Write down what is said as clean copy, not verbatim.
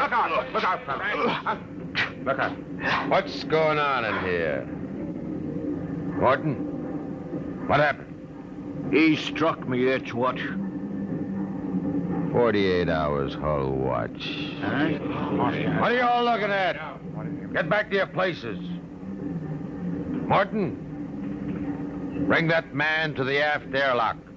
Look out! Look out, fella. Huh? Look out. What's going on in here? Morton? What happened? He struck me, that's what. 48 hours hull watch. Huh? What are you all looking at? Get back to your places. Morton, bring that man to the aft airlock.